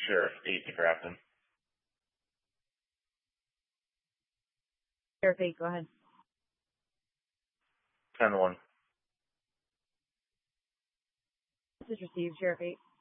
Sheriff 8 to Grafton. Sheriff 8, go ahead. 10-1. This is received, Sheriff 8.